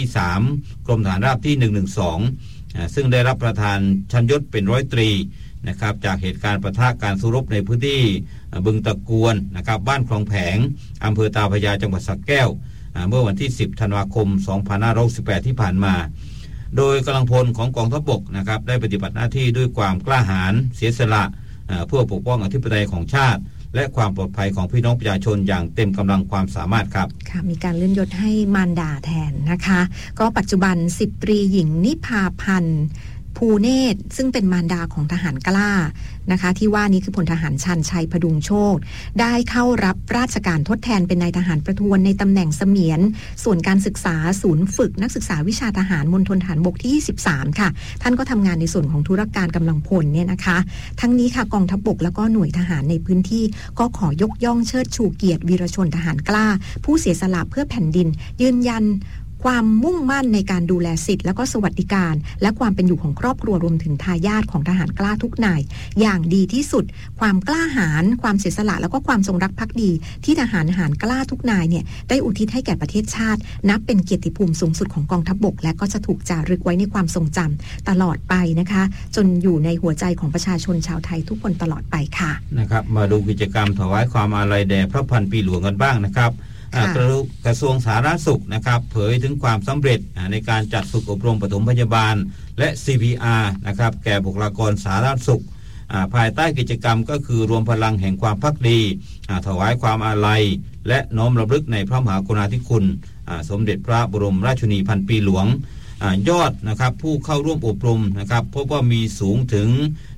3กรมฐานราบที่112ซึ่งได้รับประทานชั้นยศเป็นร้อยตรีนะครับจากเหตุการณ์ปะทะการสู้รบในพื้นที่บึงตะกวนนะครับบ้านคลองแผงอำเภอตาพระยาจังหวัดสระแก้วเมื่อวันที่10ธันวาคม2568ที่ผ่านมาโดยกำลังพลของกองทัพบกนะครับได้ปฏิบัติหน้าที่ด้วยความกล้าหาญเสียสละเพื่อปกป้องอธิปไตยของชาติและความปลอดภัยของพี่น้องประชาชนอย่างเต็มกำลังความสามารถครับค่ะมีการเลื่อนยศให้มารดาแทนนะคะก็ปัจจุบัน10ตรีหญิงนิพาพันธ์ภูเนตรซึ่งเป็นมารดาของทหารกล้านะคะที่ว่านี้คือพลทหารชันชัยพดุงโชคได้เข้ารับราชการทดแทนเป็นนายทหารประทวนในตำแหน่งเสมียนส่วนการศึกษาศูนย์ฝึกนักศึกษาวิชาทหารมณฑลทหารบกที่23ค่ะท่านก็ทำงานในส่วนของธุรการกำลังพลเนี่ยนะคะทั้งนี้ค่ะกองทัพบกแล้วก็หน่วยทหารในพื้นที่ก็ขอยกย่องเชิดชูเกียรติวีรชนทหารกล้าผู้เสียสละเพื่อแผ่นดินยืนยันความมุ่งมั่นในการดูแลสิทธิและก็สวัสดิการและความเป็นอยู่ของครอบครัวรวมถึงทายาทของทหารกล้าทุกนายอย่างดีที่สุดความกล้าหาญความเสียสละแล้วก็ความจงรักภักดีที่ทหารกล้าทุกนายเนี่ยได้อุทิศให้แก่ประเทศชาตินับเป็นเกียรติภูมิสูงสุดของกองทัพบกและก็จะถูกจารึกไว้ในความทรงจำตลอดไปนะคะจนอยู่ในหัวใจของประชาชนชาวไทยทุกคนตลอดไปค่ะนะครับมาดูกิจกรรมถวายความอาลัยแด่พระพันปีหลวงกันบ้างนะครับกระทรวงสาธารณสุขนะครับเผยถึงความสำเร็จในการจัดฝึกอบรมปฐมพยาบาลและ CPR นะครับแก่บุคลากรสาธารณสุขภายใต้กิจกรรมก็คือรวมพลังแห่งความภักดีถวายความอาลัยและน้อมรำลึกในพระมหากรุณาธิคุณสมเด็จพระบรมราชินีพันปีหลวงยอดนะครับผู้เข้าร่วมอบรมนะครับพบว่ามีสูงถึง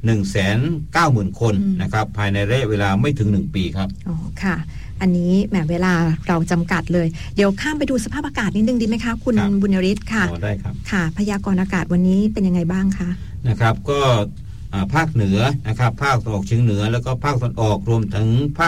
190,000 คนนะครับภายในระยะเวลาไม่ถึง1ปีครับอ๋อค่ะอันนี้แหมเวลาเราจำกัดเลยเดี๋ยวข้ามไปดูสภาพอากาศนิดนึงดีไหมคะคุณบุญยริศค่ะได้ครับค่ะพยากรณ์อากาศวันนี้เป็นยังไงบ้างคะนะครับก็ภาคเหนือนะครับภาคตะวันออกเฉียงเหนือแล้วก็ภาคตะวันออกรวมถึง